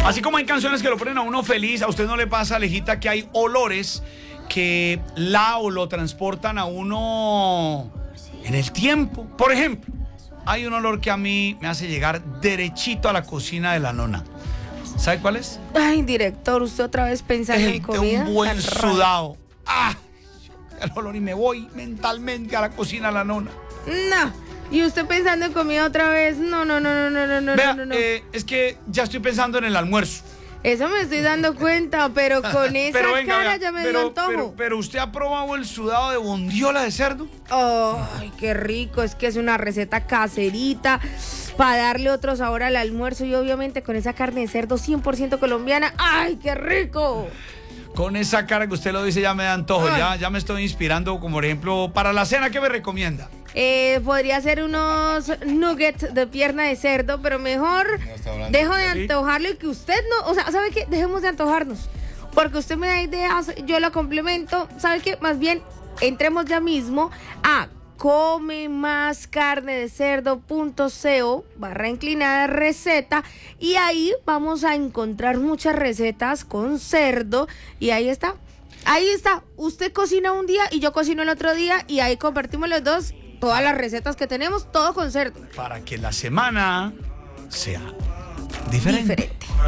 Así como hay canciones que lo ponen a uno feliz, a usted no le pasa, Alejita, que hay olores que lo transportan a uno en el tiempo. Por ejemplo, hay un olor que a mí me hace llegar derechito a la cocina de la nona. ¿Sabe cuál es? Ay, director, usted otra vez pensando en comida. Un buen sudado. ¡Ah! El olor y me voy mentalmente a la cocina de la nona. No. ¿Y usted pensando en comida otra vez? No. Vea, no. Es que ya estoy pensando en el almuerzo. Eso me estoy dando cuenta, pero con esa cara ya me dio antojo. Pero ¿usted ha probado el sudado de bondiola de cerdo? Ay, qué rico, es que es una receta caserita para darle otro sabor al almuerzo y obviamente con esa carne de cerdo 100% colombiana. ¡Ay, qué rico! Con esa cara que usted lo dice ya me da antojo, ya me estoy inspirando, como por ejemplo, para la cena, ¿qué me recomienda? Podría ser unos nuggets de pierna de cerdo, pero mejor dejo de antojarle que usted no, o sea, ¿sabe qué? Dejemos de antojarnos, porque usted me da ideas, yo la complemento, ¿sabe qué? Más bien, entremos ya mismo a comemascarnedecerdo.co/receta y ahí vamos a encontrar muchas recetas con cerdo y ahí está, usted cocina un día y yo cocino el otro día y ahí compartimos los dos todas las recetas que tenemos, todo con cerdo. Para que la semana sea diferente.